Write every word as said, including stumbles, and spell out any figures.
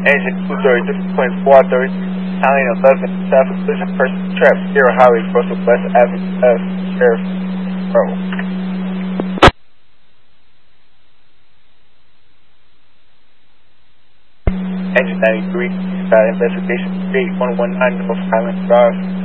Engine two thirty-six point four thirty, Italian eleven, South Collision Person Trap, Zero Highway, Coastal West Avenue, F, Sheriff, Row. Engine ninety-three, uh, investigation eight one one nine North Highland Drive.